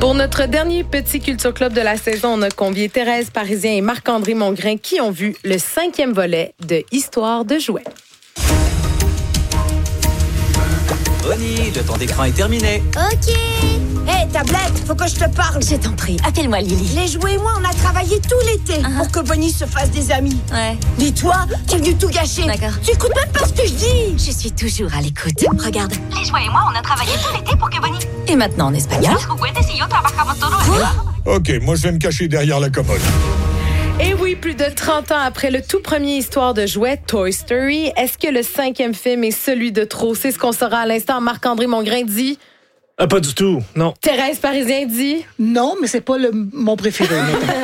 Pour notre dernier petit Culture Club de la saison, on a convié Thérèse Parisien et Marc-André Mongrain qui ont vu le 5e volet de Histoire de jouets. Bonnie, le temps d'écran est terminé. OK. Hé, tablette, faut que je te parle. Je t'en prie, appelle-moi Lily. Les jouets et moi, on a travaillé tout l'été pour que Bonnie se fasse des amis. Ouais. Dis-toi, tu es venu tout gâcher. D'accord. Tu écoutes même pas ce que je dis. Je suis toujours à l'écoute. Regarde. Les jouets et moi, on a travaillé tout l'été pour que Bonnie... Et maintenant en espagnol. Los juguetes y yo trabajamos todo el día. OK, moi je vais me cacher derrière la commode. Et oui, plus de 30 ans après le tout premier Histoire de jouets, Toy Story, est-ce que le 5e film est celui de trop? C'est ce qu'on saura à l'instant. Marc-André Mongrain dit... Pas du tout, non. Thérèse Parisien dit... Non, mais c'est pas mon préféré.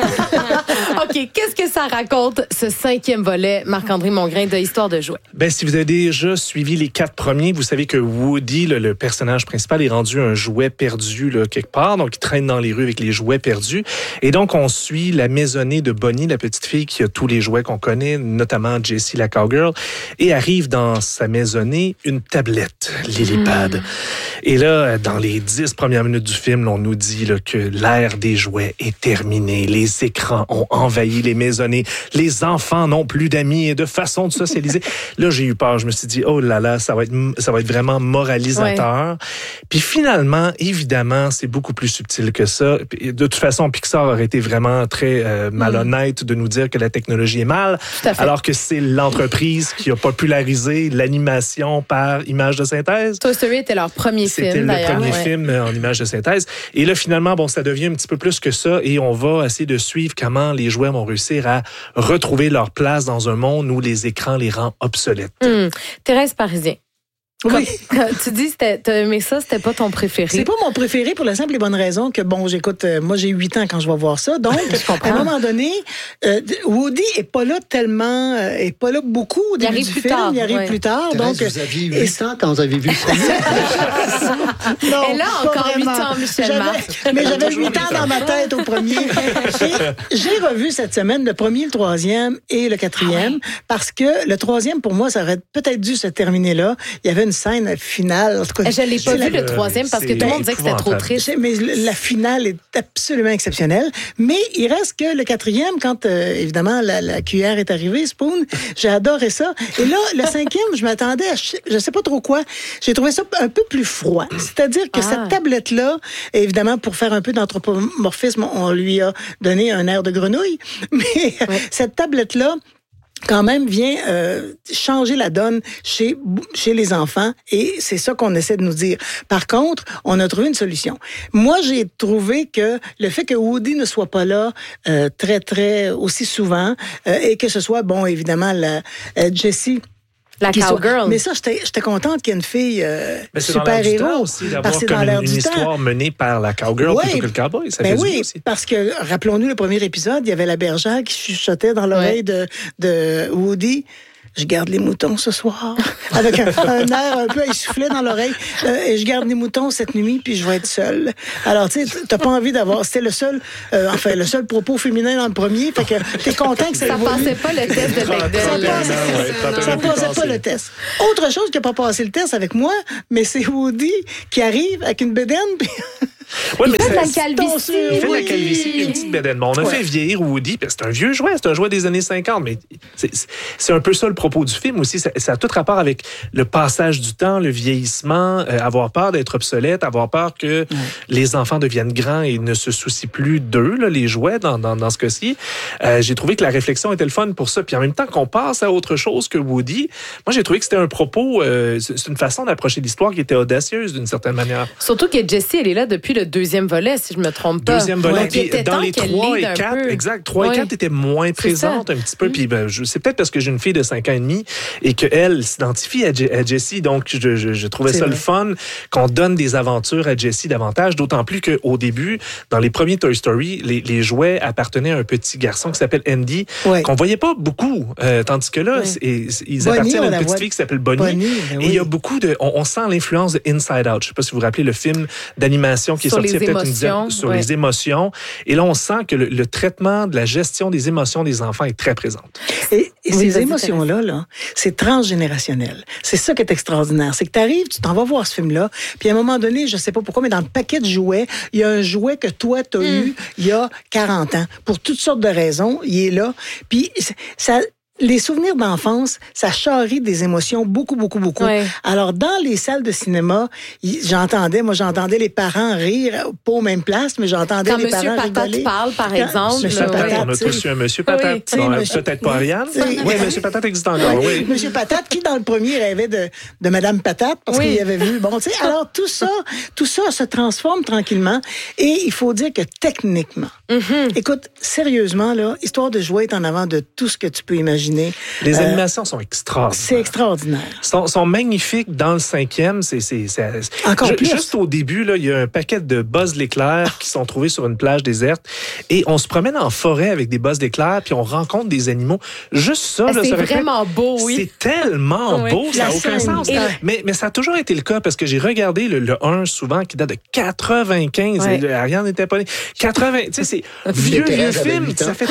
OK, qu'est-ce que ça raconte, ce 5e volet, Marc-André Mongrain, de Histoire de jouets? Ben, si vous avez déjà suivi les 4 premiers, vous savez que Woody, le personnage principal, est rendu un jouet perdu là, quelque part. Donc, il traîne dans les rues avec les jouets perdus. Et donc, on suit la maisonnée de Bonnie, la petite fille qui a tous les jouets qu'on connaît, notamment Jessie, la cowgirl. Et arrive dans sa maisonnée une tablette, Lilypad. Et là, dans les 10 premières minutes du film, on nous dit là, que l'ère des jouets est terminée. Les écrans ont envahi les maisonnées. Les enfants n'ont plus d'amis et de façon de socialiser. Là, j'ai eu peur. Je me suis dit, oh là là, ça va être vraiment moralisateur. Ouais. Puis finalement, évidemment, c'est beaucoup plus subtil que ça. De toute façon, Pixar aurait été vraiment très malhonnête de nous dire que la technologie est mal, alors que c'est l'entreprise qui a popularisé l'animation par image de synthèse. Toy Story était leur premier film, C'était d'ailleurs. le premier film en image de synthèse. Et là, finalement, bon, ça devient un petit peu plus que ça et on va essayer de suivre comment les jouets vont réussir à retrouver leur place dans un monde où les écrans les rendent obsolètes. Thérèse Parisien. Oui. Tu dis que t'as aimé ça, c'était pas ton préféré. C'est pas mon préféré pour la simple et bonne raison que, bon, j'écoute, moi j'ai 8 ans quand je vais voir ça, donc à un moment donné, Woody est pas là tellement, est pas là beaucoup au début du film, il arrive plus tard. Thérèse, donc, vous aviez 8 ans quand vous avez vu ça. non, elle a encore 8 ans, Michel Marc. Mais j'avais 8 ans dans ma tête au premier. Et j'ai revu cette semaine le premier, le troisième et le quatrième, parce que le troisième, pour moi, ça aurait peut-être dû se terminer là. Il y avait une scène finale. En tout cas, je l'ai pas vu le troisième parce que tout le monde disait que c'était trop triste. Mais la finale est absolument exceptionnelle. Mais il reste que le quatrième, quand évidemment la cuillère est arrivée, Spoon, j'ai adoré ça. Et là, le cinquième, je m'attendais à je sais pas trop quoi. J'ai trouvé ça un peu plus froid. C'est-à-dire que cette tablette-là, évidemment, pour faire un peu d'anthropomorphisme, on lui a donné un air de grenouille. Mais cette tablette-là, quand même vient changer la donne chez les enfants et c'est ça qu'on essaie de nous dire. Par contre, on a trouvé une solution. Moi, j'ai trouvé que le fait que Woody ne soit pas là très, très aussi souvent et que ce soit, bon, évidemment, Jessie, la cowgirl. Mais ça, j'étais contente qu'il y ait une fille super-héros. Parce que c'est dans l'air du temps. Une histoire menée par la cowgirl plutôt que le cowboy. Ça fait du bien aussi. Parce que, rappelons-nous, le premier épisode, il y avait la bergère qui chuchotait dans l'oreille de Woody. Je garde les moutons ce soir. Avec un air un peu essoufflé dans l'oreille. Et je garde les moutons cette nuit, puis je vais être seule. Alors, tu sais, t'as pas envie d'avoir... C'était le seul propos féminin dans le premier. Fait que t'es content que ça évolue. Ça passait pas le test de Bechdel. Ça passait pas le test. Autre chose qui n'a pas passé le test avec moi, mais c'est Woody qui arrive avec une bédaine, puis... Oui, il fait de la calvitie. Il fait de la calvitie, une petite bédaine. Bon, on a fait vieillir Woody, parce que c'est un vieux jouet, c'est un jouet des années 50, mais c'est un peu ça le propos du film aussi. Ça a tout rapport avec le passage du temps, le vieillissement, avoir peur d'être obsolète, avoir peur que les enfants deviennent grands et ne se soucient plus d'eux, là, les jouets, dans ce cas-ci. J'ai trouvé que la réflexion était le fun pour ça. Puis en même temps qu'on passe à autre chose que Woody, moi, j'ai trouvé que c'était un propos, c'est une façon d'approcher l'histoire qui était audacieuse d'une certaine manière. Surtout que Jessie, elle est là depuis le deuxième volet, si je me trompe pas. Deuxième volet. Puis dans les 3 et 4, exact, 3 et 4 étaient moins présentes un petit peu. Puis c'est peut-être parce que j'ai une fille de 5 ans et demi et qu'elle s'identifie à Jessie. Donc, je trouvais ça le fun qu'on donne des aventures à Jessie davantage. D'autant plus qu'au début, dans les premiers Toy Story, les jouets appartenaient à un petit garçon qui s'appelle Andy, qu'on voyait pas beaucoup. Tandis que là, ils appartiennent à une petite fille qui s'appelle Bonnie. Et il y a beaucoup de... On sent l'influence de Inside Out. Je sais pas si vous vous rappelez le film d'animation qui qui est sorti il y a peut-être une dizaine, sur les émotions. Et là, on sent que le traitement de la gestion des émotions des enfants est très présente. Et ces émotions-là, là, c'est transgénérationnel. C'est ça qui est extraordinaire. C'est que tu arrives, tu t'en vas voir ce film-là, puis à un moment donné, je sais pas pourquoi, mais dans le paquet de jouets, il y a un jouet que toi, tu as eu il y a 40 ans. Pour toutes sortes de raisons, il est là. Puis ça... Les souvenirs d'enfance, ça charrie des émotions beaucoup. Ouais. Alors, dans les salles de cinéma, j'entendais les parents rire, pas aux mêmes places, mais j'entendais les parents rigoler. Quand M. Patate parle, par exemple. Monsieur Patate, on a tous eu un Monsieur Patate. Oui, peut-être pas Ariane. Oui, Monsieur Patate existe encore, oui. Monsieur Patate, qui dans le premier rêvait de Madame Patate, parce qu'il avait vu. Bon, tu sais, alors tout ça se transforme tranquillement. Et il faut dire que techniquement, écoute, sérieusement, là, Histoire de jouer est en avant de tout ce que tu peux imaginer. Les animations sont extraordinaires. C'est extraordinaire. Sont magnifiques dans le 5e. Encore plus. Juste au début, là, il y a un paquet de Buzz l'éclair qui sont trouvés sur une plage déserte. Et on se promène en forêt avec des Buzz l'éclair, puis on rencontre des animaux. Juste ça, là, c'est vraiment beau, oui. C'est tellement beau, ça n'a aucun sens. Mais ça a toujours été le cas, parce que j'ai regardé le 1 souvent, qui date de 95. Ouais. Et Ariane n'était pas née. 80, tu sais, c'est vieux film. Ça fait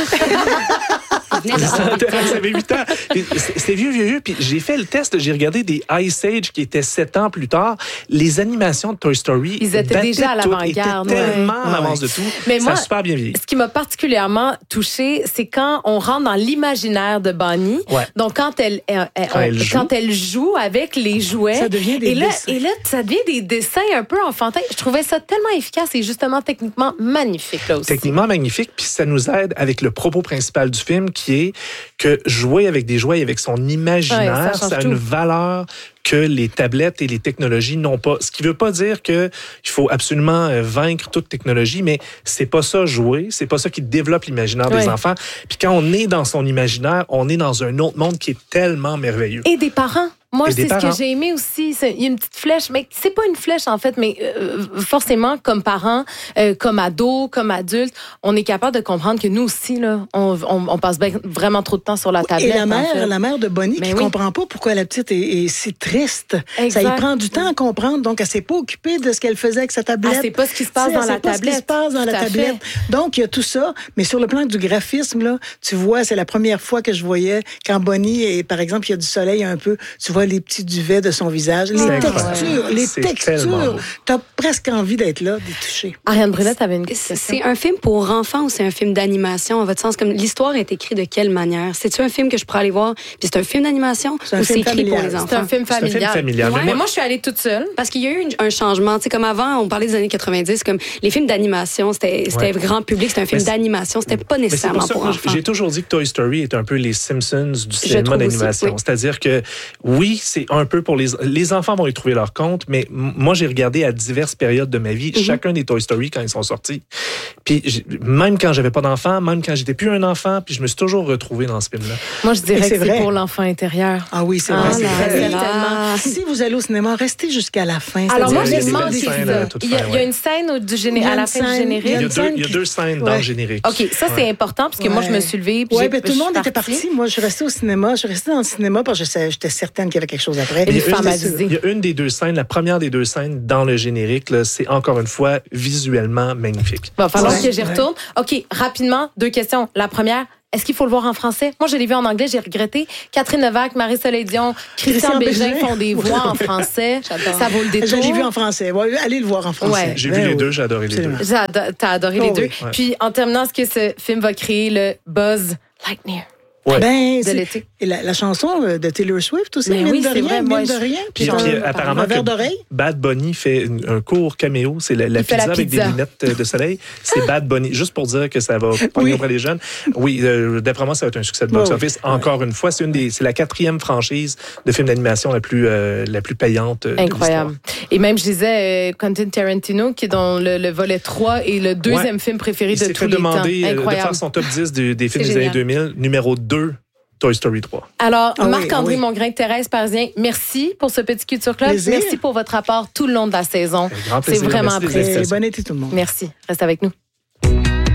Thérèse avait 8 ans. C'était vieux. Puis j'ai fait le test. J'ai regardé des Ice Age qui étaient 7 ans plus tard. Les animations de Toy Story. Ils étaient déjà à l'avant-garde. Ils étaient tellement en avance de tout. Mais ça moi, a super bien vieilli. Ce qui m'a particulièrement touchée, c'est quand on rentre dans l'imaginaire de Bonnie. Ouais. Donc, quand elle joue avec les jouets. Ça devient des dessins. Et là, ça devient des dessins un peu enfantins. Je trouvais ça tellement efficace et justement techniquement magnifique, là aussi. Techniquement magnifique. Puis ça nous aide avec le propos principal du film, qui est que jouer avec des jouets, avec son imaginaire, ça a une valeur que les tablettes et les technologies n'ont pas. Ce qui ne veut pas dire qu'il faut absolument vaincre toute technologie, mais c'est pas ça jouer, c'est pas ça qui développe l'imaginaire des enfants. Puis quand on est dans son imaginaire, on est dans un autre monde qui est tellement merveilleux. Et des parents. Moi, c'est ce parents. que j'ai aimé aussi. Il y a une petite flèche, mais c'est pas une flèche, en fait, mais forcément, comme parents, comme ados, comme adultes, on est capable de comprendre que nous aussi, là, on passe vraiment trop de temps sur la tablette. Et la mère de Bonnie, qui comprend pas pourquoi la petite est si triste. Exact. Ça y prend du temps à comprendre, donc elle s'est pas occupée de ce qu'elle faisait avec sa tablette. Elle sait pas ce qui se passe dans la tablette. Ce qui se passe dans la tablette. Donc, il y a tout ça, mais sur le plan du graphisme, là, tu vois, c'est la première fois que je voyais quand Bonnie, et par exemple, il y a du soleil un peu, tu vois les petits duvets de son visage, les textures, t'as presque envie d'être là, d'y toucher. Ariane Brunette avait une question. C'est un film pour enfants ou c'est un film d'animation, à votre sens? Comme l'histoire est écrite de quelle manière? C'est-tu un film que je pourrais aller voir, puis c'est un film d'animation ou c'est écrit pour les enfants? C'est un film familial. Ouais. Mais moi, je suis allée toute seule. Parce qu'il y a eu un changement. Tu sais, comme avant, on parlait des années 90, comme les films d'animation, c'était grand public, c'était un film d'animation, c'était pas nécessairement pour enfants. J'ai toujours dit que Toy Story est un peu les Simpsons du cinéma d'animation. Oui. C'est-à-dire que, oui, c'est un peu pour les enfants vont y trouver leur compte, mais moi, j'ai regardé à diverses périodes de ma vie, chacun des Toy Story quand ils sont sortis. Puis, même quand j'avais pas d'enfant, même quand j'étais plus un enfant, puis je me suis toujours retrouvé dans ce film-là. Moi, je dirais que c'est pour l'enfant intérieur. Ah oui, c'est vrai. Si vous allez au cinéma, restez jusqu'à la fin. Alors, moi, j'ai demandé il y a une scène à la fin du générique. Il y a deux scènes dans le générique. OK, ça, c'est important, parce que moi, je me suis levée. Oui, mais tout le monde était parti. Moi, je suis restée au cinéma. Je suis restée dans le cinéma parce que j'étais certaine qu'il y avait quelque chose après. Il y a une des deux scènes, la première des deux scènes dans le générique, là, c'est encore une fois visuellement magnifique. Il va falloir que j'y retourne. OK, rapidement, 2 questions. La première, est-ce qu'il faut le voir en français? Moi, je l'ai vu en anglais, j'ai regretté. Catherine Levac, Marie-Soleil Dion, Christian Bégin font des voix en français. Ça vaut le détour. Je l'ai vu en français. Ouais, allez le voir en français. Ouais. J'ai vu les deux, j'ai adoré les deux. T'as adoré les deux. Ouais. Puis, en terminant, est-ce que ce film va créer le Buzz Lightyear? Ouais. De l'été. Et la chanson de Taylor Swift aussi, mais mine de rien. Puis apparemment, Bad Bunny fait un court caméo. C'est la pizza avec des lunettes de soleil. C'est Bad Bunny. Juste pour dire que ça va pogner auprès des jeunes. Oui, d'après moi, ça va être un succès de box-office. Encore une fois, c'est la 4e franchise de films d'animation la plus payante. Incroyable. Et même, je disais, Quentin Tarantino, qui est dans le volet 3 et le 2e film préféré de tous les temps. Il s'est fait demander de faire son top 10 des films des années 2000, numéro 2. Toy Story 3. Alors, Marc-André Mongrain, Thérèse Parisien, merci pour ce petit Culture Club. Plaisir. Merci pour votre apport tout le long de la saison. C'est vraiment apprécié. Bon été tout le monde. Merci. Reste avec nous.